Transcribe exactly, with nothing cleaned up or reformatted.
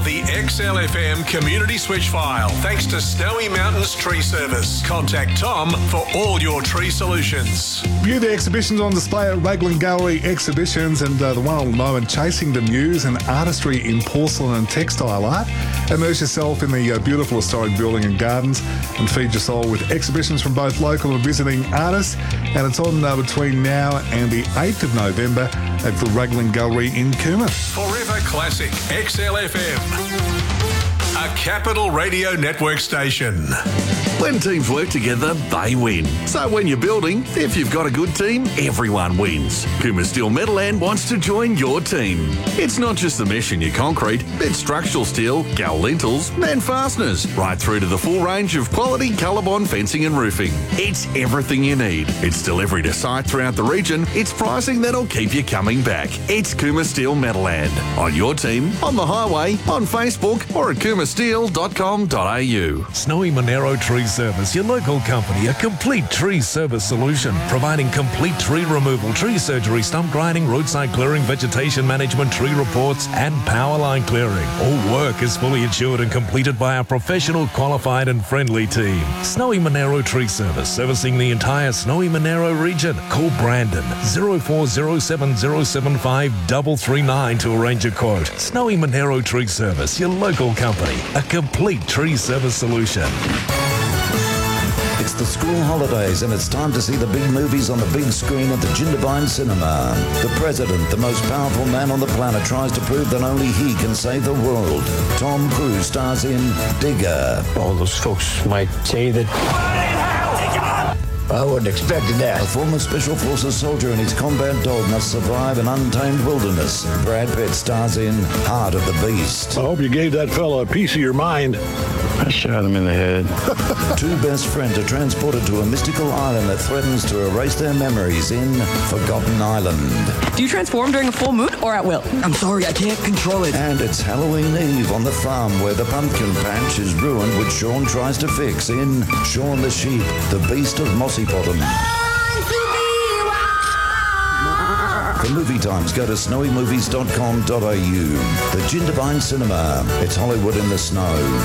the X L F M community switch file thanks to Snowy Mountains Tree Service. Contact Tom for all your tree solutions. View the exhibitions on display at Raglan Gallery Exhibitions, and uh, the one at the moment, Chasing the Muse and Artistry in Porcelain and Textile Art. Immerse yourself in the uh, beautiful historic building and gardens and feed your soul with exhibitions from both local and visiting artists. And it's on uh, between now and the eighth of November at the Raglan Gallery in Cooma. Forever Classic X L F M, a Capital Radio Network station. When teams work together, they win. So when you're building, if you've got a good team, everyone wins. Cooma Steel Meadowland wants to join your team. It's not just the mesh in your concrete, it's structural steel, gal lintels and fasteners, right through to the full range of quality Colorbond fencing and roofing. It's everything you need. It's delivery to site throughout the region. It's pricing that'll keep you coming back. It's Cooma Steel Meadowland. On your team, on the highway, on Facebook or at cooma steel dot com dot a u. Snowy Monero Tree Service, your local company, a complete tree service solution, providing complete tree removal, tree surgery, stump grinding, roadside clearing, vegetation management, tree reports, and power line clearing. All work is fully insured and completed by our professional, qualified, and friendly team. Snowy Monero Tree Service, servicing the entire Snowy Monero region. Call Brandon zero four zero seven zero seven five three three nine to arrange a quote. Snowy Monero Tree Service, your local company, a complete tree service solution. It's the school holidays and it's time to see the big movies on the big screen at the Jindabyne Cinema. The president, the most powerful man on the planet, tries to prove that only he can save the world. Tom Cruise stars in Digger. All those folks might say that... I wouldn't expect that. A former Special Forces soldier and his combat dog must survive an untamed wilderness. Brad Pitt stars in Heart of the Beast. I hope you gave that fella a piece of your mind. I shot him in the head. Two best friends are transported to a mystical island that threatens to erase their memories in Forgotten Island. Do you transform during a full moon or at will? I'm sorry, I can't control it. And it's Halloween Eve on the farm where the pumpkin patch is ruined, which Sean tries to fix in Shaun the Sheep, the Beast of Mossy Bottom. For movie times, go to snowy movies dot com dot a u. The Jindabyne Cinema. It's Hollywood in the snow.